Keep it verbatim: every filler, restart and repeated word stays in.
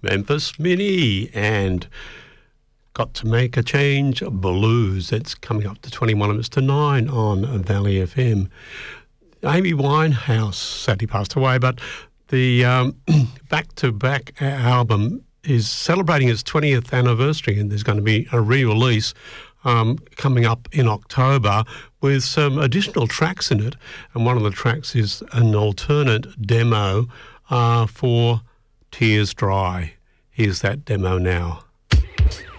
Memphis Mini and Got to Make a Change Blues. That's coming up to twenty-one minutes to nine on Valley F M. Amy Winehouse sadly passed away, but the um, back-to-back album is celebrating its twentieth anniversary, and there's going to be a re-release um, coming up in October with some additional tracks in it. And one of the tracks is an alternate demo uh, for Tears Dry. Here's that demo now.